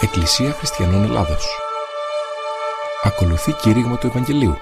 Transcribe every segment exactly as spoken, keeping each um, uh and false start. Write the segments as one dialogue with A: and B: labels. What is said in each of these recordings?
A: Εκκλησία Χριστιανών Ελλάδος. Ακολουθεί κήρυγμα του Ευαγγελίου.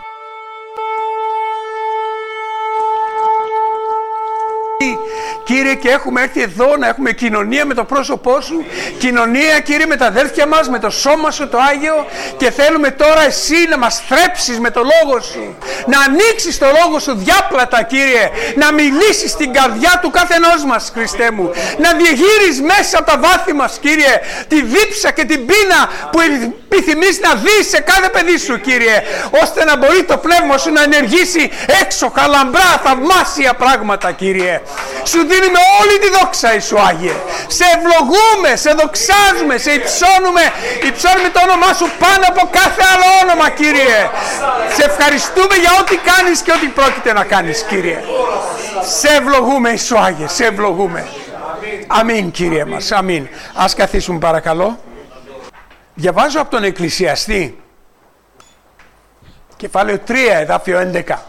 B: Κύριε, και έχουμε έρθει εδώ να έχουμε κοινωνία με το πρόσωπό Σου, κοινωνία, Κύριε, με τα αδέρφια μας, με το σώμα Σου το Άγιο, και θέλουμε τώρα Εσύ να μας θρέψεις με το Λόγο Σου, να ανοίξεις το Λόγο Σου διάπλατα, Κύριε, να μιλήσεις στην καρδιά του καθενός μας, Χριστέ μου, να διεγείρεις μέσα από τα βάθη μας, Κύριε, τη δίψα και την πείνα που επιθυμείς να δεις σε κάθε παιδί Σου, Κύριε, ώστε να μπορεί το πνεύμα Σου να ενεργήσει έξοχα, λαμπρά, θαυμάσια πράγματα, Κύριε. Σου δίνουμε όλη τη δόξα, Ιησού Άγιε. Σε ευλογούμε, σε δοξάζουμε, σε υψώνουμε. Υψώνουμε το όνομά Σου πάνω από κάθε άλλο όνομα, Κύριε. Σε ευχαριστούμε για ό,τι κάνεις και ό,τι πρόκειται να κάνεις, Κύριε. Σε ευλογούμε, Ιησού Άγιε, σε ευλογούμε. Αμήν, Κύριε μας, αμήν. Ας καθίσουμε παρακαλώ. Διαβάζω από τον Εκκλησιαστή, κεφάλαιο τρία, εδάφιο έντεκα.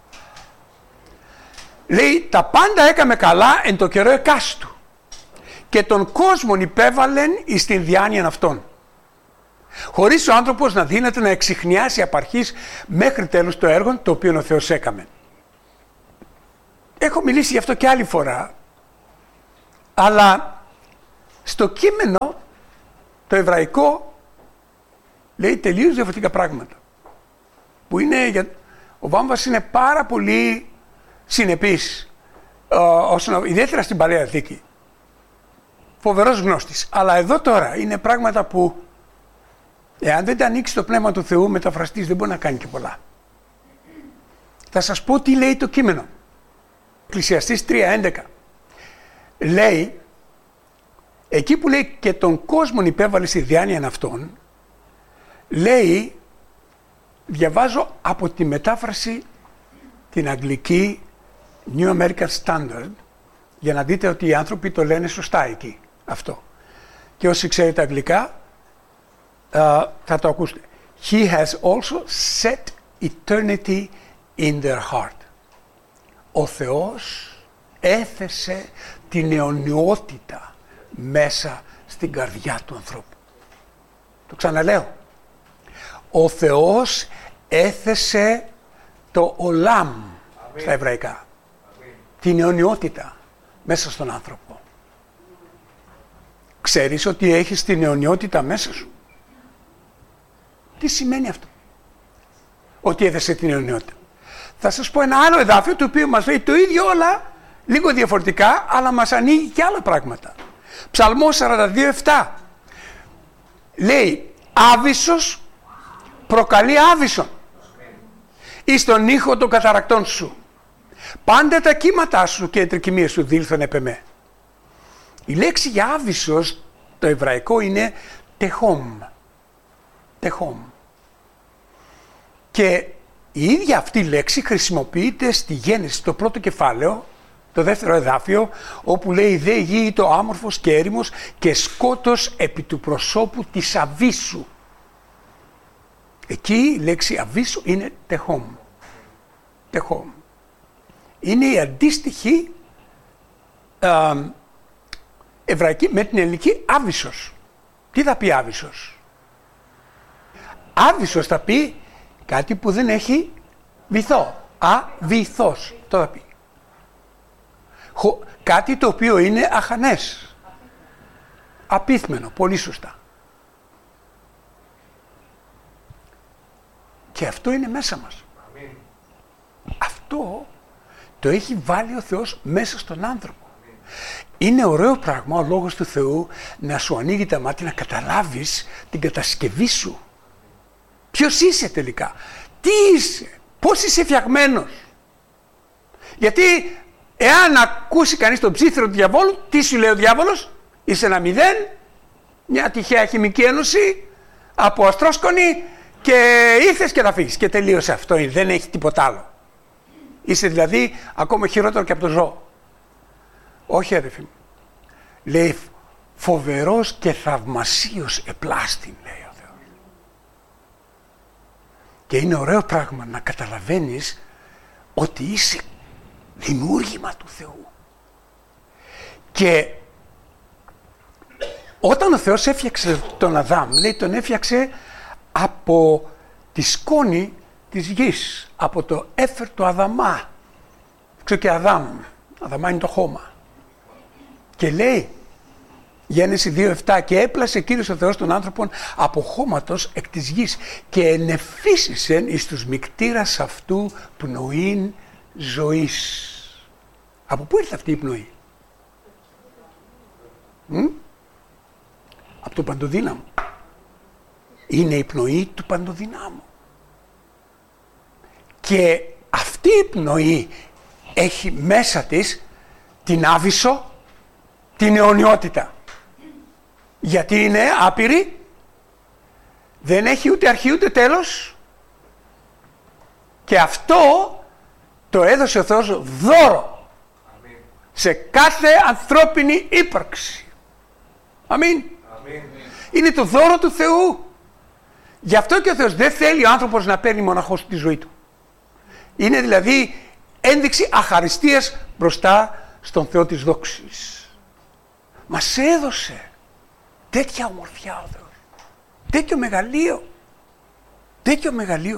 B: Λέει, τα πάντα έκαμε καλά εν το καιρό εκάστου και τον κόσμον υπέβαλεν εις την διάνοια αυτών, χωρίς ο άνθρωπος να δύναται να εξιχνιάσει απαρχής μέχρι τέλους το έργο το οποίο ο Θεός έκαμε. Έχω μιλήσει γι' αυτό και άλλη φορά, αλλά στο κείμενο το εβραϊκό λέει τελείως διαφορετικά πράγματα, που είναι, για... ο Βάμβας είναι πάρα πολύ συνεπής, ε, όσον, ιδιαίτερα στην Παλαιά Διαθήκη. Φοβερός γνώστης. Αλλά εδώ τώρα είναι πράγματα που, εάν δεν τα ανοίξει το Πνεύμα του Θεού, μεταφραστής δεν μπορεί να κάνει και πολλά. Θα σας πω τι λέει το κείμενο. Εκκλησιαστής τρία έντεκα. Λέει, εκεί που λέει και τον κόσμον υπέβαλε στη διάνοια αυτών, λέει, διαβάζω από τη μετάφραση την αγγλική New American Standard, για να δείτε ότι οι άνθρωποι το λένε σωστά εκεί αυτό. Και όσοι ξέρετε αγγλικά uh, θα το ακούσετε. He has also set eternity in their heart. Ο Θεός έθεσε την αιωνιότητα μέσα στην καρδιά του ανθρώπου. Το ξαναλέω. Ο Θεός έθεσε το ολάμ στα εβραϊκά. Την αιωνιότητα μέσα στον άνθρωπο. Ξέρεις ότι έχεις την αιωνιότητα μέσα σου? Τι σημαίνει αυτό? Ότι έδεσε την αιωνιότητα. Θα σας πω ένα άλλο εδάφιο το οποίο μας λέει το ίδιο, όλα λίγο διαφορετικά, αλλά μας ανοίγει και άλλα πράγματα. Ψαλμός σαράντα δύο επτά λέει, άβυσσος προκαλεί άβυσσον εις τον ήχο των καταρακτών σου. Πάντα τα κύματά σου και οι τρικυμίες σου δήλθον επ' εμέ. Η λέξη για άβυσσος, το εβραϊκό, είναι τεχόμ. Τεχόμ. Και η ίδια αυτή λέξη χρησιμοποιείται στη Γένεση, το πρώτο κεφάλαιο, το δεύτερο εδάφιο, όπου λέει «Δε γη το άμορφος και έρημος και σκότος επί του προσώπου της αβύσσου». Εκεί η λέξη αβύσσου είναι τεχόμ. Τεχόμ. Είναι η αντίστοιχη ε, εβραϊκή με την ελληνική άβυσσος. Τι θα πει άβυσσος? Άβυσσος θα πει κάτι που δεν έχει βυθό. Αβυθός. Το θα πει. Χω, κάτι το οποίο είναι αχανές. Απίθμενο. Πολύ σωστά. Και αυτό είναι μέσα μας. Αμήν. Αυτό το έχει βάλει ο Θεός μέσα στον άνθρωπο. Είναι ωραίο πράγμα ο Λόγος του Θεού να σου ανοίγει τα μάτια, να καταλάβεις την κατασκευή σου. Ποιος είσαι τελικά? Τι είσαι? Πώς είσαι φτιαγμένος? Γιατί εάν ακούσει κανείς τον ψήθυρο του διαβόλου, τι σου λέει ο διάβολος? Είσαι ένα μηδέν, μια τυχαία χημική ένωση από αστρόσκονη και ήρθες και θα φύγεις. Και τελείωσε αυτό. Δεν έχει τίποτα άλλο. Είσαι δηλαδή ακόμα χειρότερο και από το ζώο. Όχι, αδερφοί μου. Λέει φοβερός και θαυμασίος επλάστην, λέει ο Θεός. Και είναι ωραίο πράγμα να καταλαβαίνεις ότι είσαι δημιούργημα του Θεού. Και Όταν ο Θεός έφτιαξε τον Αδάμ, λέει, τον έφτιαξε από τη σκόνη της γης, από το έφερ του Αδαμά. Ξέρω και Αδάμ, Αδαμά είναι το χώμα. Και λέει, Γένεση δύο επτά, και έπλασε Κύριος ο Θεός των άνθρωπων από χώματος εκ της γης και ενεφύσισεν εις τους μικτήρας αυτού πνοήν ζωής. Από πού ήρθε αυτή η πνοή? Μ? Από το Παντοδύναμο. Είναι η πνοή του Παντοδυνάμου. Και αυτή η πνοή έχει μέσα της την άβυσσο, την αιωνιότητα. Γιατί είναι άπειρη, δεν έχει ούτε αρχή ούτε τέλος, και αυτό το έδωσε ο Θεός δώρο Αμήν. Σε κάθε ανθρώπινη ύπαρξη. Αμήν. Αμήν. Είναι το δώρο του Θεού. Γι' αυτό και ο Θεός δεν θέλει ο άνθρωπος να παίρνει μοναχός τη ζωή του. Είναι δηλαδή ένδειξη αχαριστίας μπροστά στον Θεό της δόξης. Μας έδωσε τέτοια ομορφιά ο Θεός, τέτοιο μεγαλείο, τέτοιο μεγαλείο.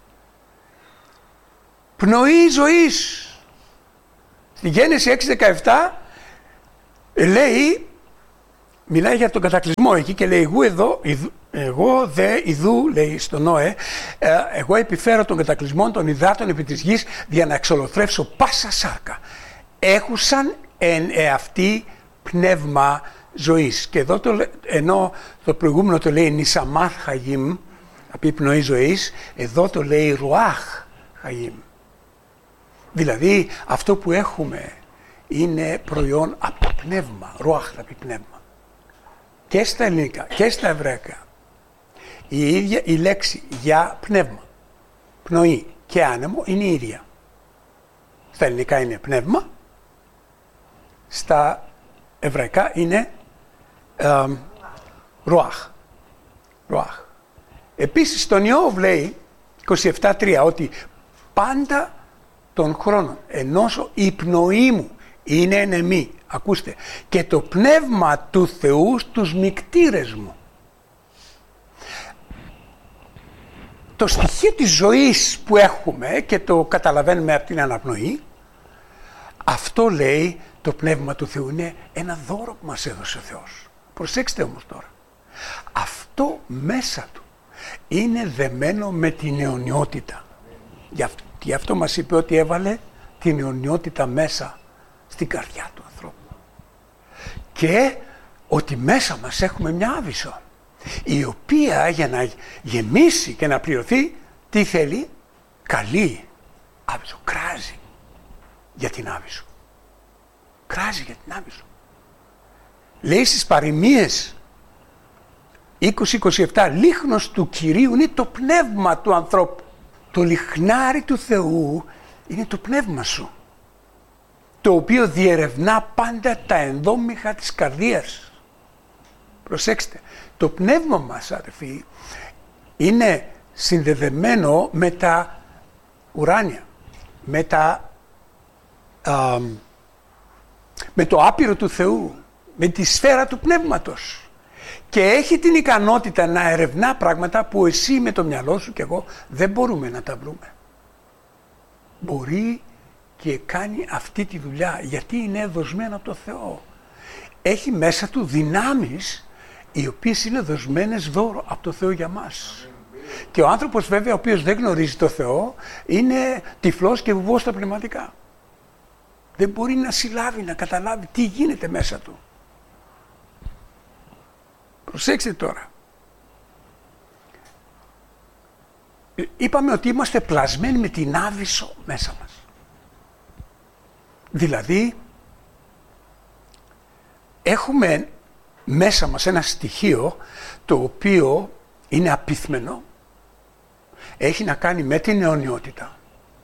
B: Πνοή ζωής. Στη Γένεση έξι δεκαεπτά λέει, μιλάει για τον κατακλυσμό εκεί και λέει, εγώ εδώ, ειδου, εγώ δε ειδού, λέει στον Νόε, εγώ επιφέρω τον κατακλυσμό των υδάτων επί της γης για να εξολοθρεύσω πάσα σάρκα. Έχουσαν εν εαυτή πνεύμα ζωής. Και εδώ το, ενώ το προηγούμενο το λέει νισαμάθ χαγίμ, από πνοή ζωής, εδώ το λέει ρουάχ χαγίμ. Δηλαδή αυτό που έχουμε είναι προϊόν από το πνεύμα, ρουάχ θα πει πνεύμα. Και στα ελληνικά και στα εβραϊκά η ίδια η λέξη για πνεύμα, πνοή και άνεμο είναι η ίδια. Στα ελληνικά είναι πνεύμα, στα εβραϊκά είναι ε, ρουάχ. ρουάχ. Επίσης στον Ιώβ λέει είκοσι επτά τρία ότι πάντα των χρόνων ενώσο η πνοή μου είναι εν εμή, ακούστε, και το πνεύμα του Θεού στους μικτήρες μου. Το στοιχείο της ζωής που έχουμε και το καταλαβαίνουμε από την αναπνοή, αυτό λέει το πνεύμα του Θεού, είναι ένα δώρο που μας έδωσε ο Θεός. Προσέξτε όμως τώρα, αυτό μέσα του είναι δεμένο με την αιωνιότητα. Γι' αυτό μας είπε ότι έβαλε την αιωνιότητα μέσα στην καρδιά του ανθρώπου. Και ότι μέσα μας έχουμε μια άβυσσο, η οποία για να γεμίσει και να πληρωθεί, τι θέλει? Καλή άβυσσο, κράζει για την άβυσσο. Κράζει για την άβυσσο. Λέει στις παροιμίες είκοσι είκοσι επτά, λίχνος του Κυρίου είναι το πνεύμα του ανθρώπου. Το λιχνάρι του Θεού είναι το πνεύμα σου, το οποίο διερευνά πάντα τα ενδόμηχα της καρδίας. Προσέξτε, το πνεύμα μας, αδερφοί, είναι συνδεδεμένο με τα ουράνια, με, τα, α, με το άπειρο του Θεού, με τη σφαίρα του πνεύματος. Και έχει την ικανότητα να ερευνά πράγματα που εσύ με το μυαλό σου και εγώ δεν μπορούμε να τα βρούμε. Μπορεί και κάνει αυτή τη δουλειά γιατί είναι δοσμένο από το Θεό. Έχει μέσα του δυνάμεις οι οποίες είναι δοσμένες δώρο από το Θεό για μας. Και ο άνθρωπος βέβαια ο οποίος δεν γνωρίζει το Θεό είναι τυφλός και βουβός στα πνευματικά. Δεν μπορεί να συλλάβει, να καταλάβει τι γίνεται μέσα του. Προσέξτε τώρα. Είπαμε ότι είμαστε πλασμένοι με την άβυσσο μέσα μας. Δηλαδή, έχουμε μέσα μας ένα στοιχείο το οποίο είναι απίθμενο, έχει να κάνει με την αιωνιότητα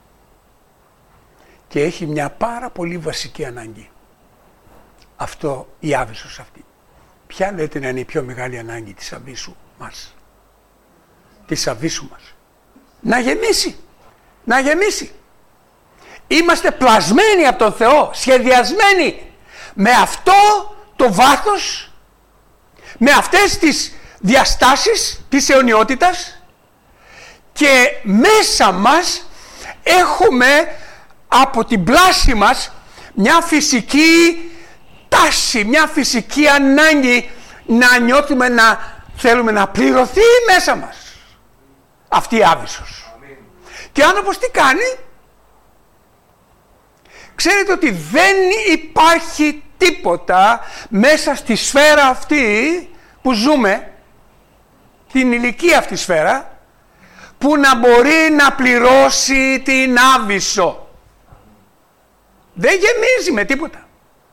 B: και έχει μια πάρα πολύ βασική ανάγκη. Αυτό, η άβυσσος αυτή. Ποια λέτε να είναι η πιο μεγάλη ανάγκη της αβύσσου μας? Της αβύσσου μας. Να γεμίσει. Να γεμίσει. Είμαστε πλασμένοι από τον Θεό, σχεδιασμένοι με αυτό το βάθος, με αυτές τις διαστάσεις της αιωνιότητας και μέσα μας έχουμε από την πλάση μας μια φυσική τάση, μια φυσική ανάγκη να νιώθουμε, να θέλουμε να πληρωθεί μέσα μας αυτή η άβυσσος. Και ο άνθρωπος τι κάνει? Ξέρετε ότι δεν υπάρχει τίποτα μέσα στη σφαίρα αυτή που ζούμε, την ηλικία αυτή σφαίρα, που να μπορεί να πληρώσει την άβυσσο. Δεν γεμίζει με τίποτα.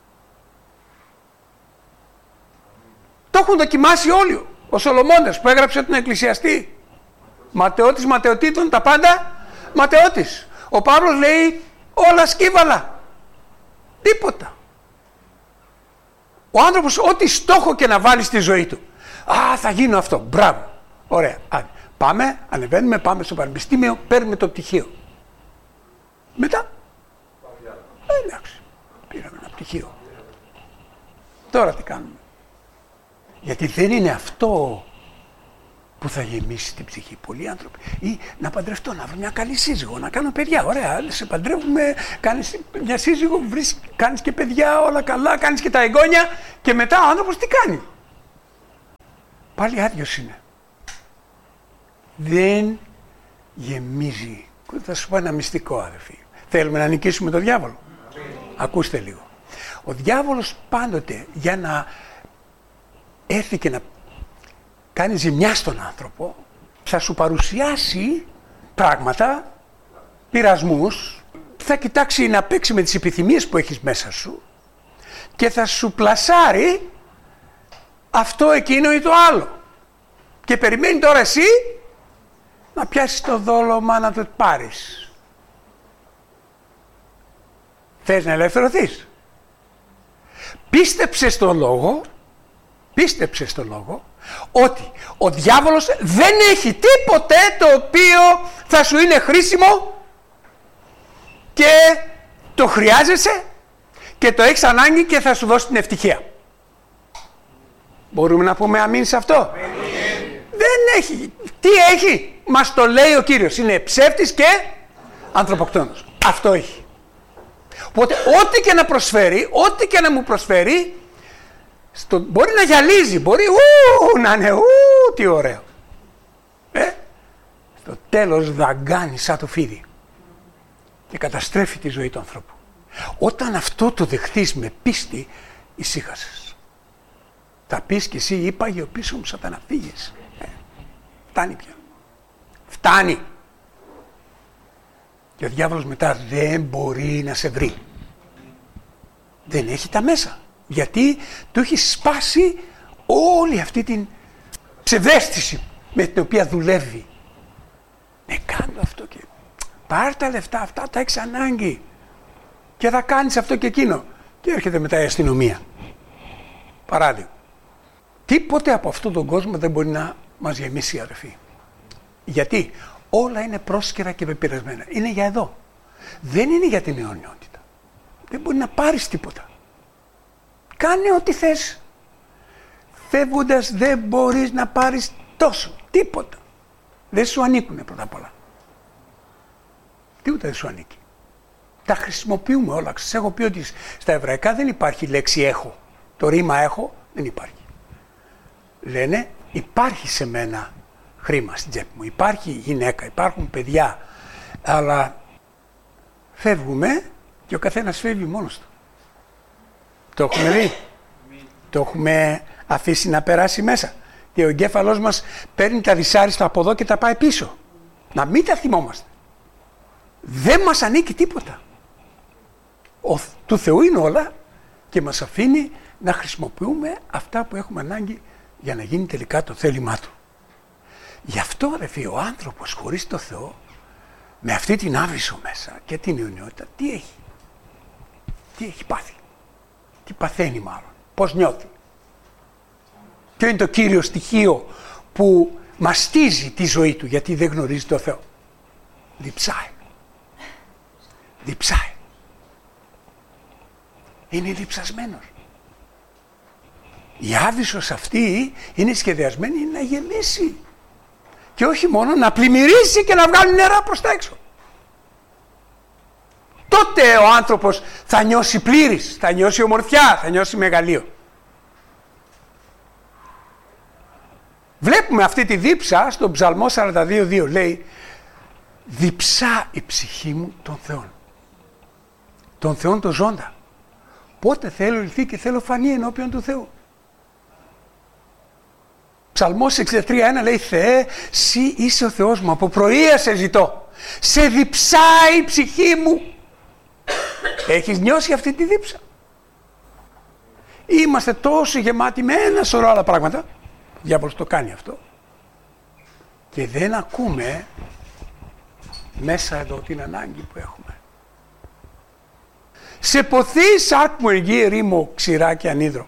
B: Το έχουν δοκιμάσει όλοι. Ο Σολομώντας που έγραψε τον Εκκλησιαστή. Ματαιώτης ματαιωτήτων, τα πάντα ματαιώτης. Ο Παύλος λέει όλα σκύβαλα. Τίποτα. Ο άνθρωπος ό,τι στόχο και να βάλει στη ζωή του. Α, θα γίνω αυτό. Μπράβο. Ωραία. Α, πάμε, ανεβαίνουμε, πάμε στο πανεπιστήμιο, παίρνουμε το πτυχίο. Μετά. Ε, εντάξει. Πήραμε ένα πτυχίο. Τώρα τι κάνουμε? Γιατί δεν είναι αυτό που θα γεμίσει την ψυχή. Πολλοί άνθρωποι. Ή να παντρευτώ, να βρω μια καλή σύζυγο, να κάνω παιδιά. Ωραία, σε παντρεύουμε, κάνεις μια σύζυγο, βρεις, κάνεις και παιδιά, όλα καλά, κάνεις και τα εγγόνια και μετά ο άνθρωπος τι κάνει? Πάλι άδειος είναι. Δεν γεμίζει. Θα σου πω ένα μυστικό, αδερφοί. Θέλουμε να νικήσουμε τον διάβολο. Mm. Ακούστε λίγο. Ο διάβολος πάντοτε για να έρθει και να κάνει ζημιά στον άνθρωπο, θα σου παρουσιάσει πράγματα, πειρασμούς, θα κοιτάξει να παίξει με τις επιθυμίες που έχεις μέσα σου και θα σου πλασάρει αυτό, εκείνο ή το άλλο. Και περιμένει τώρα εσύ να πιάσεις το δόλωμα να το πάρεις. Θες να ελευθερωθείς? Πίστεψε στον λόγο, πίστεψε στον λόγο, ότι ο διάβολος δεν έχει τίποτε το οποίο θα σου είναι χρήσιμο και το χρειάζεσαι και το έχεις ανάγκη και θα σου δώσει την ευτυχία. Μπορούμε να πούμε αμήν σε αυτό? Αμήν. Δεν έχει. Τι έχει? Μας το λέει ο Κύριος. Είναι ψεύτης και ανθρωποκτόνος. Αυτό έχει. Οπότε ό,τι και να προσφέρει, ό,τι και να μου προσφέρει, στο, μπορεί να γυαλίζει, μπορεί ου, να είναι ου, τι ωραίο. Ε, στο τέλος δαγκάνει σαν το φίδι και καταστρέφει τη ζωή του ανθρώπου. Όταν αυτό το δεχτείς με πίστη, ησύχασες. Θα πεις κι εσύ, είπα για πίσω μου σατανά, φύγες. Ε, φτάνει πια. Φτάνει. Και ο διάβολος μετά δεν μπορεί να σε βρει. Δεν έχει τα μέσα. Γιατί του έχει σπάσει όλη αυτή την ψευδαίσθηση με την οποία δουλεύει. Ναι, κάνω αυτό και πάρ' τα λεφτά αυτά, τα έχεις ανάγκη. Και θα κάνεις αυτό και εκείνο. Και έρχεται μετά η αστυνομία. Παράδειγμα. Τίποτε από αυτόν τον κόσμο δεν μπορεί να μας γεμίσει, αδερφοί. Γιατί όλα είναι πρόσκαιρα και πεπειρασμένα. Είναι για εδώ. Δεν είναι για την αιωνιότητα. Δεν μπορεί να πάρεις τίποτα. Κάνε ό,τι θες. Φεύγοντας δεν μπορείς να πάρεις τόσο. Τίποτα. Δεν σου ανήκουνε πρώτα απ' όλα. Τίποτα δεν σου ανήκει. Τα χρησιμοποιούμε όλα. Σας έχω πει ότι στα εβραϊκά δεν υπάρχει λέξη έχω. Το ρήμα έχω δεν υπάρχει. Λένε υπάρχει σε μένα χρήμα στην τσέπη μου. Υπάρχει γυναίκα, υπάρχουν παιδιά. Αλλά φεύγουμε και ο καθένας φεύγει μόνος του. Το έχουμε δει. Το έχουμε αφήσει να περάσει μέσα. Και ο εγκέφαλός μας παίρνει τα δυσάριστα από εδώ και τα πάει πίσω. Να μην τα θυμόμαστε. Δεν μας ανήκει τίποτα. Ο, του Θεού είναι όλα και μας αφήνει να χρησιμοποιούμε αυτά που έχουμε ανάγκη για να γίνει τελικά το θέλημά του. Γι' αυτό, αδερφοί, ο άνθρωπος χωρίς το Θεό, με αυτή την άβυσσο μέσα και την αιωνιότητα, τι έχει? Τι έχει πάθει? Τι παθαίνει μάλλον? Πώς νιώθει? Ποιο είναι το κύριο στοιχείο που μαστίζει τη ζωή του γιατί δεν γνωρίζει το Θεό? Διψάει. Διψάει. Είναι διψασμένος. Η Άβυσσος αυτή είναι σχεδιασμένη να γεμίσει. Και όχι μόνο να πλημμυρίσει και να βγάλει νερά προς τα έξω. Τότε ο άνθρωπος θα νιώσει πλήρης, θα νιώσει ομορφιά, θα νιώσει μεγαλείο. Βλέπουμε αυτή τη δίψα στον Ψαλμό σαράντα δύο δύο, λέει «Διψά η ψυχή μου των Θεών, των Θεών των ζώντα. Πότε θέλω λυθεί και θέλω φανεί ενώπιον του Θεού». Ψαλμός εξήντα τρία ένα λέει «Θεέ, Συ είσαι ο Θεός μου, από πρωία σε ζητώ, σε διψάει η ψυχή μου». Έχεις νιώσει αυτή τη δίψα? Είμαστε τόσο γεμάτοι με ένα σωρό άλλα πράγματα, ο διάβολος το κάνει αυτό, και δεν ακούμε μέσα εδώ την ανάγκη που έχουμε. «Σε ποθεί σάρκ μου εργή ερήμο ξηρά και ανίδρο».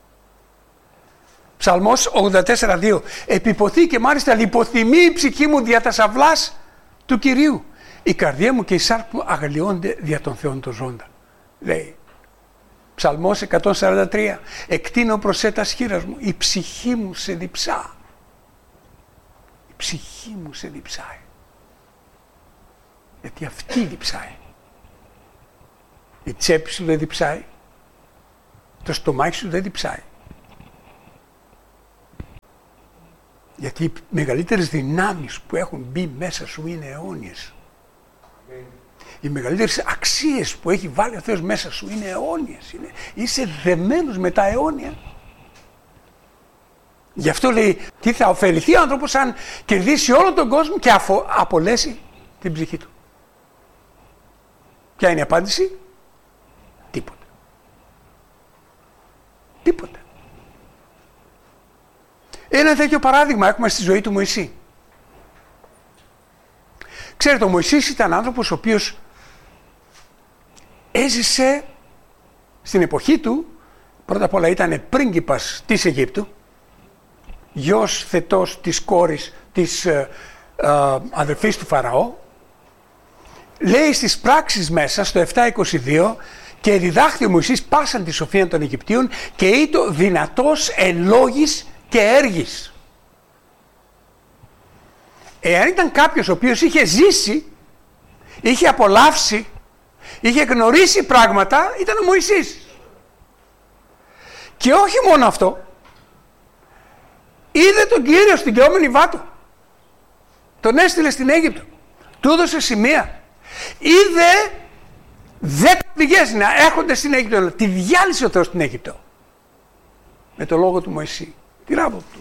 B: Ψαλμός ογδόντα τέσσερα δύο. «Επιποθεί και μάλιστα λιποθυμεί η ψυχή μου δια τα σαυλάς του Κυρίου. Η καρδία μου και η σάρκ μου αγαλιώνται δια των Θεών των ζώντα». Λέει. Ψαλμός εκατόν σαράντα τρία. «Εκτείνω προς έτας χείρας μου, η ψυχή μου σε διψά». Η ψυχή μου σε διψάει. Γιατί αυτή διψάει. Η τσέπη σου δεν διψάει. Το στομάχι σου δεν διψάει. Γιατί οι μεγαλύτερες δυνάμεις που έχουν μπει μέσα σου είναι αιώνιες. Amen. Οι μεγαλύτερες αξίες που έχει βάλει ο Θεός μέσα σου είναι αιώνιες. Είναι, είσαι δεμένος με τα αιώνια. Γι' αυτό λέει, τι θα ωφεληθεί ο άνθρωπος αν κερδίσει όλο τον κόσμο και αφο, απολέσει την ψυχή του. Ποια είναι η απάντηση? Τίποτα. Τίποτα. Ένα τέτοιο παράδειγμα έχουμε στη ζωή του Μωυσή. Ξέρετε, ο Μωυσής ήταν άνθρωπος ο οποίος έζησε στην εποχή του, πρώτα απ' όλα ήταν πρίγκιπας της Αιγύπτου, γιος θετός της κόρης της ε, ε, αδερφής του Φαραώ. Λέει στις πράξεις μέσα στο επτά είκοσι δύο, και διδάχθη ο Μωυσής πάσαν τη σοφία των Αιγυπτίων και ήτο δυνατός εν λόγης και έργης. Εάν ήταν κάποιος ο οποίος είχε ζήσει, είχε απολαύσει, είχε γνωρίσει πράγματα, ήταν ο Μωυσής. Και όχι μόνο αυτό, είδε τον Κύριο στην καιόμενη Βάτο. Τον έστειλε στην Αίγυπτο. Του έδωσε σημεία. Είδε δέκα πηγές να έρχονται στην Αίγυπτο. Τη διάλυσε ο Θεός στην Αίγυπτο. Με το λόγο του Μωυσή. Τη ράβο του.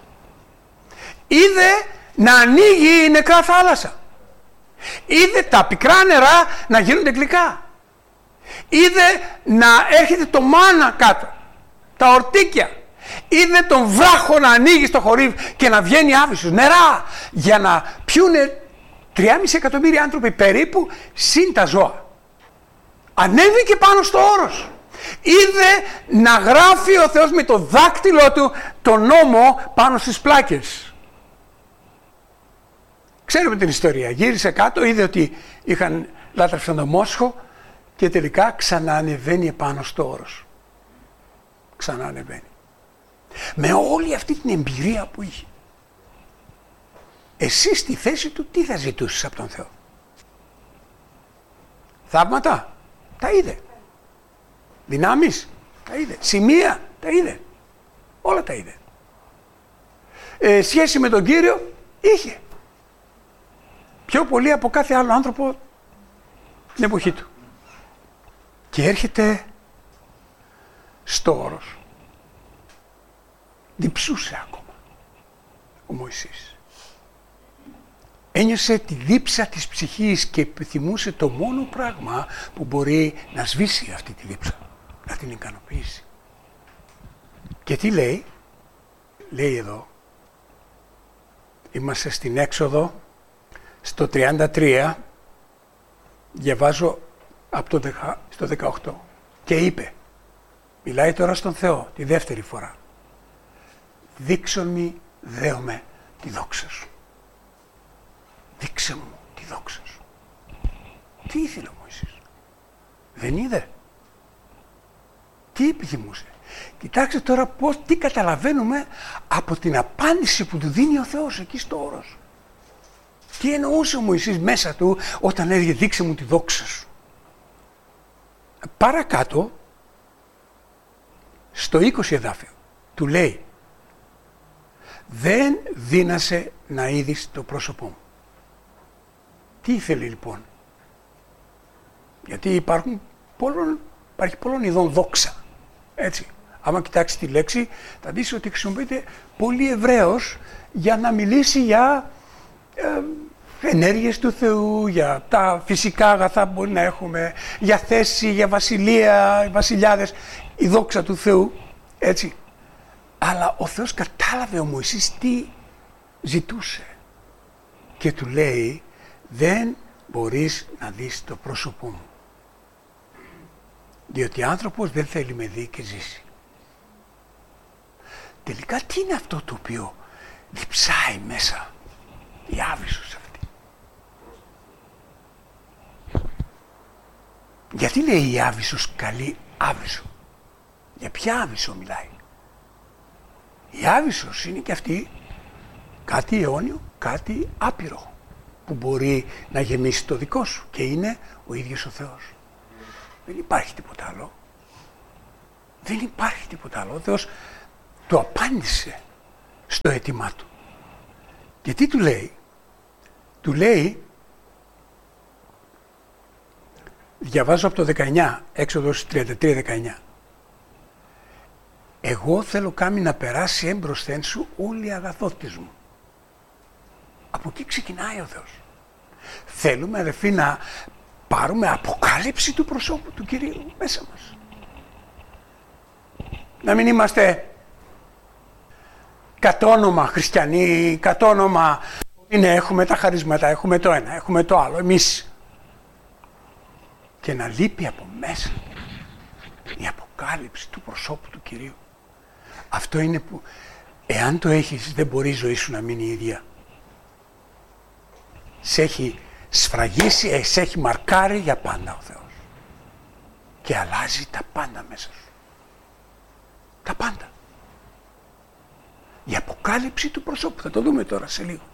B: Είδε να ανοίγει η νεκρά θάλασσα. Είδε τα πικρά νερά να γίνονται γλυκά. Είδε να έρχεται το μάνα κάτω. Τα ορτίκια. Είδε τον βράχο να ανοίγει στο χορύβ και να βγαίνει άβυσσος. Νερά. Για να πιούνε τρία και μισό εκατομμύρια άνθρωποι περίπου, συν τα ζώα. Ανέβηκε πάνω στο όρος. Είδε να γράφει ο Θεός με το δάκτυλο του τον νόμο πάνω στις πλάκες. Ξέρουμε την ιστορία. Γύρισε κάτω, είδε ότι είχαν λάτρευσαν το μόσχο και τελικά ξαναανεβαίνει επάνω στο όρος. Ξαναανεβαίνει. Με όλη αυτή την εμπειρία που είχε. Εσύ στη θέση του τι θα ζητούσες από τον Θεό? Θαύματα? Τα είδε. Δυνάμεις? Τα είδε. Σημεία? Τα είδε. Όλα τα είδε. Ε, σχέση με τον Κύριο? Είχε. Πιο πολύ από κάθε άλλο άνθρωπο την εποχή του. Και έρχεται στο όρος. Διψούσε ακόμα ο Μωυσής. Ένιωσε τη δίψα της ψυχής και επιθυμούσε το μόνο πράγμα που μπορεί να σβήσει αυτή τη δίψα, να την ικανοποιήσει. Και τι λέει? Λέει εδώ, είμαστε στην Έξοδο, στο τριάντα τρία, διαβάζω από το δεκα, στο δεκαοκτώ, και είπε, μιλάει τώρα στον Θεό τη δεύτερη φορά, δείξον μη δέομαι τη δόξα σου. Δείξε μου τη δόξα σου. Τι ήθελε ο Μωυσής? Δεν είδε. Τι επιθυμούσε? Κοιτάξτε τώρα πώς, τι καταλαβαίνουμε από την απάντηση που του δίνει ο Θεός εκεί στο όρος. Τι εννοούσε ο Μωυσής μέσα του όταν έλεγε δείξε μου τη δόξα σου. Παρακάτω, στο είκοσι εδάφιο, του λέει δεν δύνασε να είδεις το πρόσωπό μου. Τι ήθελε λοιπόν? Γιατί υπάρχουν πολλών, υπάρχει πολλών ειδών δόξα. Έτσι. Άμα κοιτάξει τη λέξη, θα δεις ότι χρησιμοποιείται πολύ ευρέως για να μιλήσει για ε, ενέργειες του Θεού, για τα φυσικά αγαθά που μπορεί να έχουμε, για θέση, για βασιλεία, βασιλιάδες, η δόξα του Θεού. Έτσι. Αλλά ο Θεός κατάλαβε ο Μωυσής τι ζητούσε και του λέει δεν μπορείς να δεις το πρόσωπό μου. Διότι άνθρωπος δεν θέλει με δει και ζήσει. Τελικά τι είναι αυτό το οποίο διψάει μέσα, η άβυσσος αυτή? Γιατί λέει η άβυσσος καλή άβυσσο? Για ποια άβυσσο μιλάει? Η άβυσσος είναι και αυτή κάτι αιώνιο, κάτι άπειρο που μπορεί να γεμίσει το δικό σου και είναι ο ίδιος ο Θεός. Δεν υπάρχει τίποτα άλλο. Δεν υπάρχει τίποτα άλλο. Ο Θεός του απάντησε στο αίτημά του. Και τι του λέει? Του λέει, διαβάζω από το δεκαεννιά, Έξοδος τριάντα τρία δεκαεννιά. Εγώ θέλω κάμει να περάσει έμπροσθεν σου όλη η αγαθότης μου. Από εκεί ξεκινάει ο Θεός. Θέλουμε αδελφοί να πάρουμε αποκάλυψη του προσώπου του Κυρίου μέσα μας. Να μην είμαστε κατ' όνομα χριστιανοί, κατ' όνομα είναι, έχουμε τα χαρίσματα, έχουμε το ένα, έχουμε το άλλο, εμείς. Και να λείπει από μέσα η αποκάλυψη του προσώπου του Κυρίου. Αυτό είναι που, εάν το έχεις, δεν μπορεί η ζωή σου να μείνει η ίδια. Σε έχει σφραγίσει, σε έχει μαρκάρει για πάντα ο Θεός. Και αλλάζει τα πάντα μέσα σου. Τα πάντα. Η αποκάλυψη του προσώπου, θα το δούμε τώρα σε λίγο.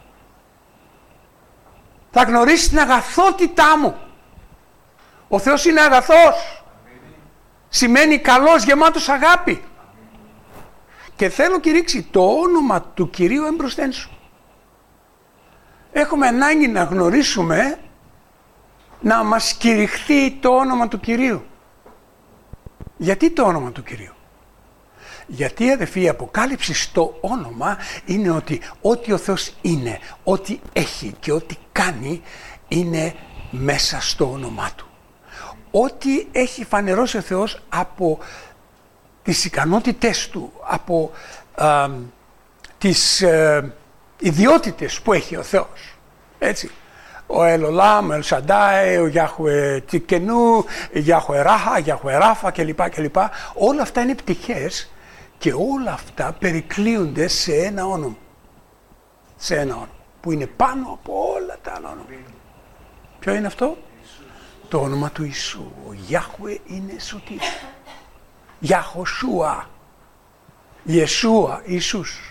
B: Θα γνωρίσεις την αγαθότητά μου. Ο Θεός είναι αγαθός. Σημαίνει καλός, γεμάτος αγάπη. Και θέλω κηρύξει το όνομα του Κυρίου εμπροσθέν σου. Έχουμε ανάγκη να γνωρίσουμε, να μας κηρυχθεί το όνομα του Κυρίου. Γιατί το όνομα του Κυρίου? Γιατί αδελφοί, η αποκάλυψη στο όνομα είναι ότι ό,τι ο Θεός είναι, ό,τι έχει και ό,τι κάνει είναι μέσα στο όνομά Του. Ό,τι έχει φανερώσει ο Θεός από τις ικανότητες Του, από α, τις ε, ιδιότητες που έχει ο Θεός. Έτσι. Ο Ελολάμ, ο Ελσαντάι, ο Γιάχουε Τικενού, Γιάχουε Ράχα, Γιάχουε Ράφα κλπ. κλπ. Όλα αυτά είναι πτυχές και όλα αυτά περικλείονται σε ένα όνομα. Σε ένα όνομα που είναι πάνω από όλα τα άλλα όνομα. Ποιο είναι αυτό? Ιησούς. Το όνομα του Ιησού. Ο Γιάχουε είναι σωτήρ. Γιαχοσούα. Ιεσούα, Ιησούς.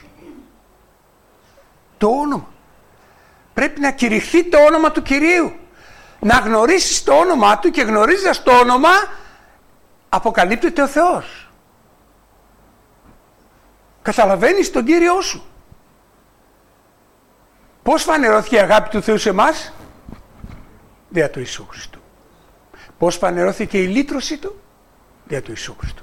B: Το όνομα. Πρέπει να κηρυχθεί το όνομα του Κυρίου. Να γνωρίσεις το όνομά Του και γνωρίζοντας το όνομα αποκαλύπτεται ο Θεός. Καταλαβαίνεις τον Κύριό σου. Πώς φανερώθηκε η αγάπη του Θεού σε εμάς? Δια του Ιησού Χριστού. Πώς φανερώθηκε η λύτρωση Του? Δια του Ιησού Χριστού.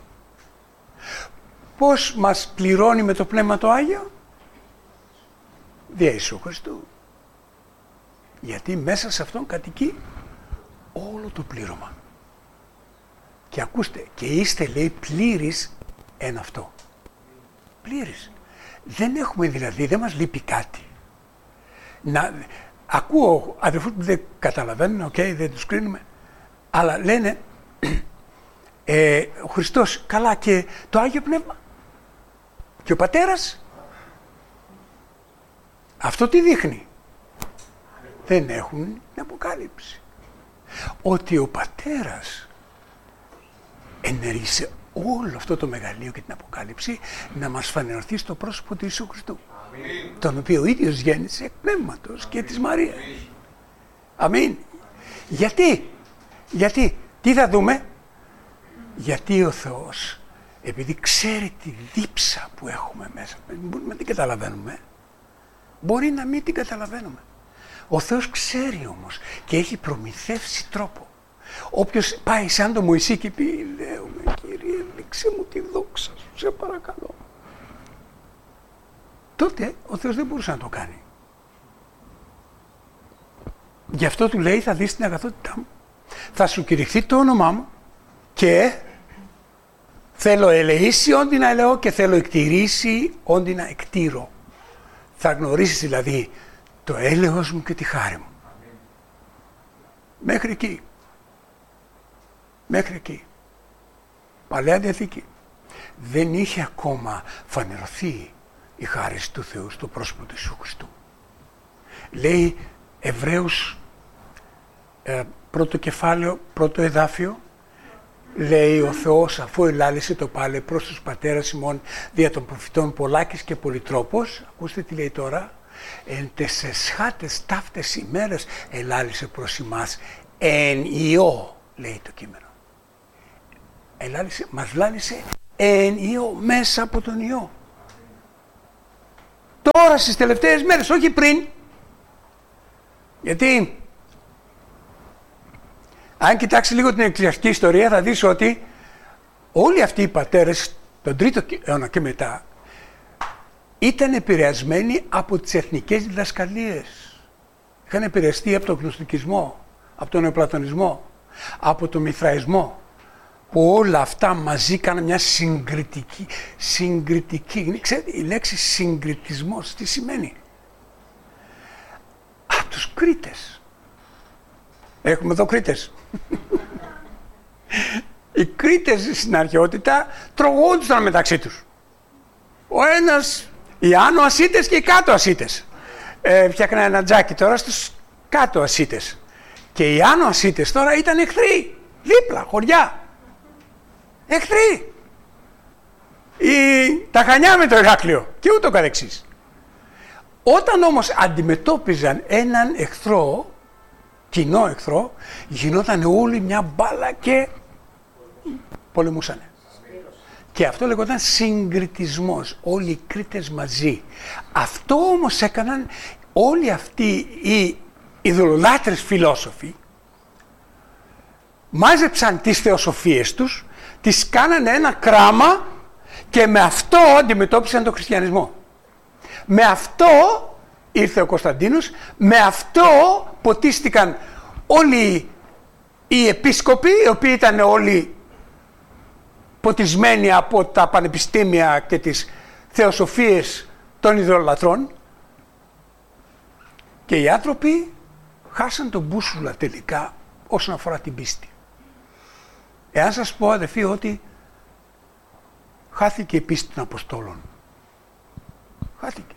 B: Πώς μας πληρώνει με το Πνεύμα το Άγιο? Δια Ιησού Χριστού. Γιατί μέσα σε αυτόν κατοικεί όλο το πλήρωμα. Και ακούστε, και είστε λέει πλήρης εν αυτό. Πλήρης. Δεν έχουμε δηλαδή, δεν μας λείπει κάτι. Να, ακούω αδερφούς που δεν καταλαβαίνουν, okay, δεν τους κρίνουμε, αλλά λένε ε, ο Χριστός, καλά, και το Άγιο Πνεύμα και ο Πατέρας. Αυτό τι δείχνει? Δεν έχουν την αποκάλυψη. Ότι ο Πατέρας ενεργεί σε όλο αυτό το μεγαλείο και την Αποκάλυψη να μας φανερωθεί στο πρόσωπο του Ιησού Χριστού. Αμήν. Τον οποίο ο ίδιος γέννησε εκ πνεύματος και της Μαρίας. Αμήν. Γιατί, γιατί, τι θα δούμε, γιατί ο Θεός, επειδή ξέρει τη δίψα που έχουμε μέσα, μπορούμε να την καταλαβαίνουμε, μπορεί να μην την καταλαβαίνουμε. Ο Θεός ξέρει όμως και έχει προμηθεύσει τρόπο. Όποιος πάει σαν το Μωυσή και πει, λέω με Κύριε, δείξε μου τη δόξα σου, σε παρακαλώ. Τότε ο Θεός δεν μπορούσε να το κάνει. Γι' αυτό του λέει, θα δεις την αγαθότητά μου, θα σου κηρυχθεί το όνομά μου και θέλω ελεήσει όντι να ελεώ και θέλω εκτηρήσει όντι να εκτήρω. Θα γνωρίσεις δηλαδή το έλεος μου και τη χάρη μου. Μέχρι εκεί. Μέχρι εκεί. Παλαιά Διαθήκη. Δεν είχε ακόμα φανερωθεί η χάρη του Θεού στο πρόσωπο του Ιησού Χριστού. Λέει Εβραίους ε, πρώτο κεφάλαιο, πρώτο εδάφιο, λέει ο Θεός αφού ελάλησε το πάλε προς τους πατέρας ημών δια των προφητών πολλάκις και πολυτρόπος, ακούστε τι λέει τώρα, εν τες εσχάτες ταύτες ημέρες ελάλησε προς ημάς εν Υιό, λέει το κείμενο. Ελάλησε, μας λάλησε εν Υιό, μέσα από τον Υιό. Τώρα στις τελευταίες μέρες, όχι πριν. Γιατί αν κοιτάξει λίγο την εκκλησιαστική ιστορία θα δεις ότι όλοι αυτοί οι πατέρες τον τρίτο αιώνα και μετά ήταν επηρεασμένοι από τις εθνικές διδασκαλίες. Είχαν επηρεαστεί από τον γνωστικισμό, από τον νεοπλατωνισμό, από τον μηθραϊσμό, που όλα αυτά μαζί κάνουν μια συγκριτική, συγκριτική, ξέρετε η λέξη συγκριτισμός τι σημαίνει? Από τους Κρήτες. Έχουμε εδώ Κρήτες. Οι Κρήτες στην αρχαιότητα τρογόντουσαν μεταξύ τους. Ο ένας, οι άνω Ασίτες και οι κάτω Ασίτες. Ε, φτιάχνα ένα τζάκι τώρα στους κάτω Ασίτες. Και οι άνω Ασίτες τώρα ήταν εχθροί. Δίπλα, χωριά. Εχθροί. Η... Τα Χανιά με το Ηράκλειο και ούτω καθεξής. Όταν όμως αντιμετώπιζαν έναν εχθρό, κοινό εχθρό, γινόταν όλοι μια μπάλα και πολεμούσανε. Και αυτό λεγόταν συγκριτισμός, όλοι οι Κρήτες μαζί. Αυτό όμως έκαναν όλοι αυτοί οι ειδωλολάτρες φιλόσοφοι, μάζεψαν τις θεοσοφίες τους, τις κάνανε ένα κράμα και με αυτό αντιμετώπισαν τον χριστιανισμό. Με αυτό ήρθε ο Κωνσταντίνος, με αυτό ποτίστηκαν όλοι οι επίσκοποι, οι οποίοι ήταν όλοι ποτισμένοι από τα πανεπιστήμια και τις θεοσοφίες των ιδεολατρών, και οι άνθρωποι χάσαν τον μπούσουλα τελικά όσον αφορά την πίστη. Εάν σας πω αδελφοί ότι χάθηκε η πίστη των Αποστόλων. Χάθηκε.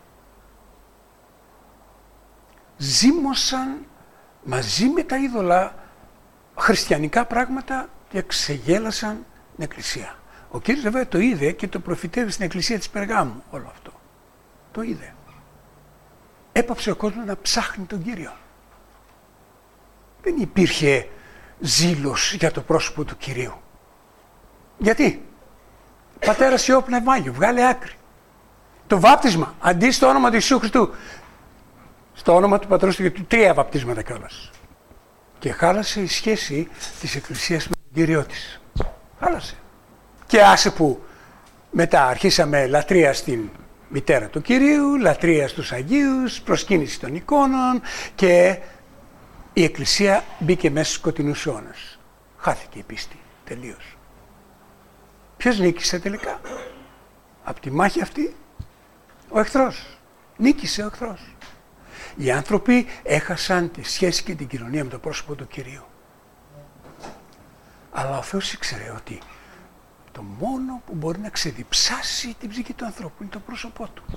B: Ζήμωσαν μαζί με τα είδωλα χριστιανικά πράγματα και ξεγέλασαν την Εκκλησία. Ο Κύριος βέβαια το είδε και το προφητεύει στην Εκκλησία της Περγάμου όλο αυτό. Το είδε. Έπαψε ο κόσμος να ψάχνει τον Κύριο. Δεν υπήρχε ζήλος για το πρόσωπο του Κυρίου. Γιατί? Πατέρας Υιό Πνεύμα Άγιο, βγάλε άκρη. Το βάπτισμα, αντί στο όνομα του Ιησού Χριστού, στο όνομα του Πατρός του, τρία βαπτίσματα κιόλας. Και χάλασε η σχέση της Εκκλησίας με τον Κύριο της. Χάλασε. Και άσε που μετά αρχίσαμε λατρεία στην μητέρα του Κυρίου, λατρεία στους Αγίους, προσκύνηση των εικόνων και η Εκκλησία μπήκε μέσα στους σκοτεινούς αιώνες. Χάθηκε η πίστη τελείως. Ποιος νίκησε τελικά? Από τη μάχη αυτή ο εχθρός. Νίκησε ο εχθρός. Οι άνθρωποι έχασαν τη σχέση και την κοινωνία με το πρόσωπο του Κυρίου. Αλλά ο Θεός ήξερε ότι το μόνο που μπορεί να ξεδιψάσει την ψυχή του ανθρώπου είναι το πρόσωπό του.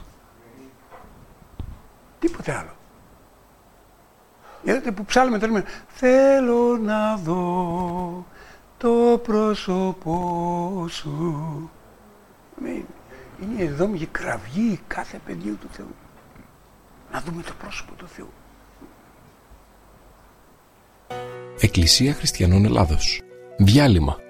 B: Τίποτε άλλο. Είδατε που ψάλουμε το λέμε, θέλω να δω το πρόσωπό σου. Είναι εδώ η κραυγή κάθε παιδιού του Θεού. Να δούμε το πρόσωπο του Θεού.
A: Εκκλησία Χριστιανών Ελλάδος. Διάλειμμα.